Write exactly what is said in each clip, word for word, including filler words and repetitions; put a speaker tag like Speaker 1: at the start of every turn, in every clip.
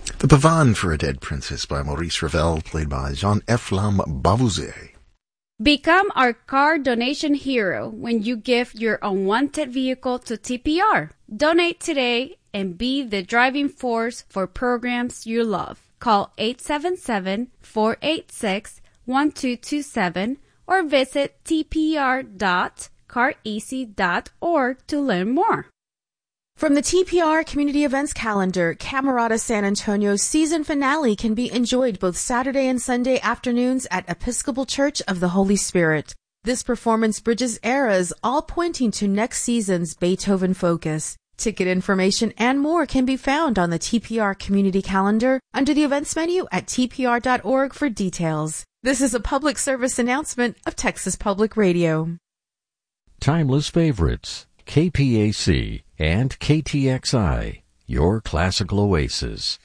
Speaker 1: The Pavane for a Dead Princess by Maurice Ravel, played by Jean-Efflam Bavouzet.
Speaker 2: Become our car donation hero when you give your unwanted vehicle to T P R. Donate today and be the driving force for programs you love. Call eight seven seven, four eight six, one two two seven or visit t p r dot car easy dot org to learn more.
Speaker 3: From the T P R Community Events Calendar, Camerata San Antonio's season finale can be enjoyed both Saturday and Sunday afternoons at Episcopal Church of the Holy Spirit. This performance bridges eras, all pointing to next season's Beethoven focus. Ticket information and more can be found on the T P R Community Calendar under the events menu at t p r dot org for details. This is a public service announcement of Texas Public Radio.
Speaker 4: Timeless Favorites, K P A C and K T X I, your classical oasis.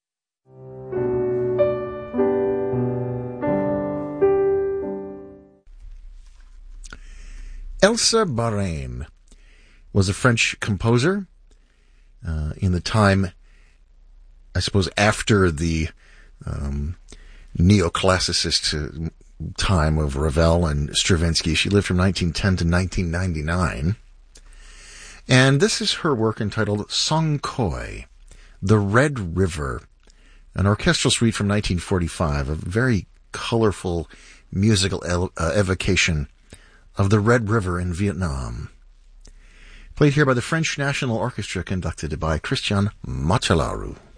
Speaker 1: Elsa Barain was a French composer uh, in the time, I suppose, after the um, neoclassicist time of Ravel and Stravinsky. She lived from nineteen ten to nineteen ninety-nine. And this is her work entitled Song Khoi, The Red River, an orchestral suite from nineteen forty-five, a very colorful musical el- uh, evocation of the Red River in Vietnam. Played here by the French National Orchestra, conducted by Christian Machelaru.